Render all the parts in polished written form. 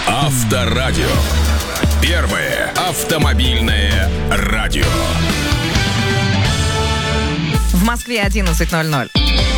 Авторадио. Первое автомобильное радио. В Москве 11:00.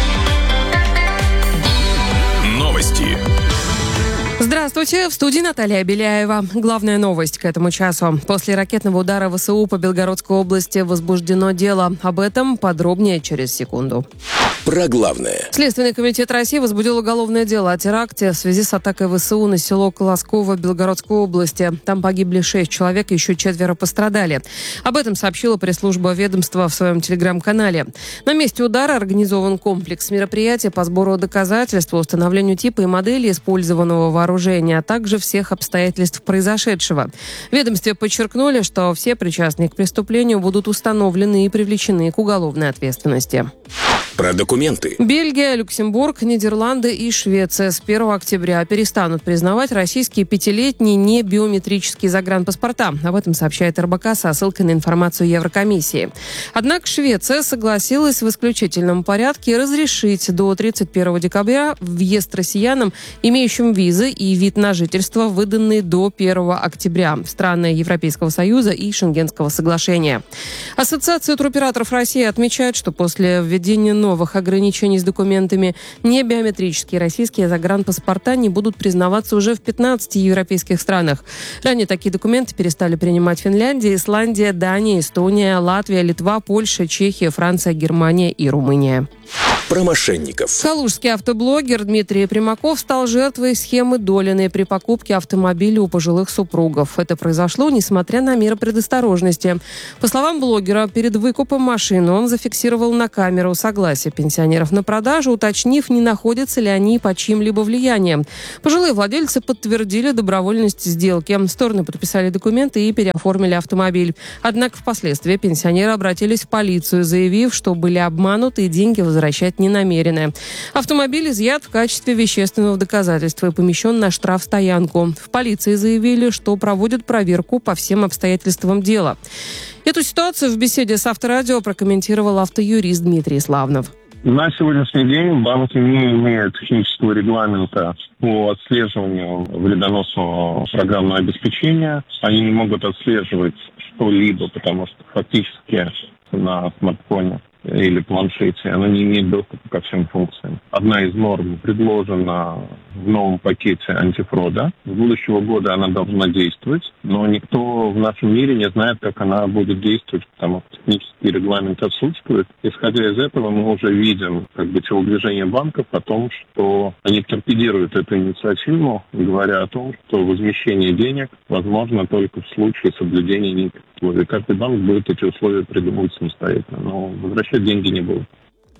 Новости. Здравствуйте, в студии Наталья Беляева. Главная новость к этому часу. После ракетного удара ВСУ по Белгородской области возбуждено дело. Об этом подробнее через секунду. Про главное. Следственный комитет России возбудил уголовное дело о теракте в связи с атакой ВСУ на село Колосково Белгородской области. Там погибли 6 человек, еще 4 пострадали. Об этом сообщила пресс-служба ведомства в своем телеграм-канале. На месте удара организован комплекс мероприятий по сбору доказательств, установлению типа и модели использованного вооружения, а также всех обстоятельств произошедшего. В ведомстве подчеркнули, что все причастные к преступлению будут установлены и привлечены к уголовной ответственности. Про документы. Бельгия, Люксембург, Нидерланды и Швеция с 1 октября перестанут признавать российские 5-летние небиометрические загранпаспорта. Об этом сообщает РБК со ссылкой на информацию Еврокомиссии. Однако Швеция согласилась в исключительном порядке разрешить до 31 декабря въезд россиянам, имеющим визы и вид на жительство, выданные до 1 октября в страны Европейского Союза и Шенгенского соглашения. Ассоциация туроператоров России отмечает, что после введения новых ограничений с документами небиометрические российские загранпаспорта не будут признаваться уже в 15 европейских странах. Ранее такие документы перестали принимать Финляндия, Исландия, Дания, Эстония, Латвия, Литва, Польша, Чехия, Франция, Германия и Румыния. Про мошенников. Калужский автоблогер Дмитрий Примаков стал жертвой схемы Долиной при покупке автомобиля у пожилых супругов. Это произошло, несмотря на меры предосторожности. По словам блогера, перед выкупом машины он зафиксировал на камеру согласие пенсионеров на продажу, уточнив, не находятся ли они под чьим-либо влиянием. Пожилые владельцы подтвердили добровольность сделки. Стороны подписали документы и переоформили автомобиль. Однако впоследствии пенсионеры обратились в полицию, заявив, что были обмануты и деньги возвращать не намерены. Автомобиль изъят в качестве вещественного доказательства и помещен на штрафстоянку. В полиции заявили, что проводят проверку по всем обстоятельствам дела. Эту ситуацию в беседе с Авторадио прокомментировал автоюрист Дмитрий Славнов. На сегодняшний день банки не имеют технического регламента по отслеживанию вредоносного программного обеспечения. Они не могут отслеживать что-либо, потому что фактически на смартфоне или планшете, она не имеет доступа ко всем функциям. Одна из норм предложена в новом пакете антифрода. С будущего года она должна действовать, но никто в нашем мире не знает, как она будет действовать, потому что технический регламент отсутствует. Исходя из этого, мы уже видим телодвижение банков о том, что они торпедируют эту инициативу, говоря о том, что возмещение денег возможно только в случае соблюдения неких условий. Каждый банк будет эти условия придумывать самостоятельно, но возвращать деньги не будут.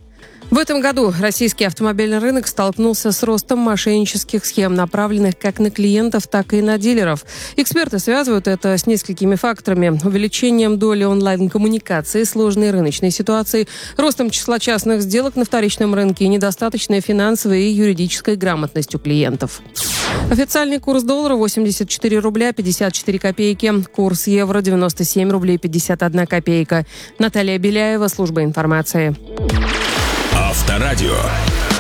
В этом году российский автомобильный рынок столкнулся с ростом мошеннических схем, направленных как на клиентов, так и на дилеров. Эксперты связывают это с несколькими факторами: увеличением доли онлайн-коммуникации, сложной рыночной ситуацией, ростом числа частных сделок на вторичном рынке и недостаточной финансовой и юридической грамотностью клиентов. Официальный курс доллара 84 рубля 54 копейки, курс евро 97 рублей 51 копейка. Наталья Беляева, служба информации. Авторадио.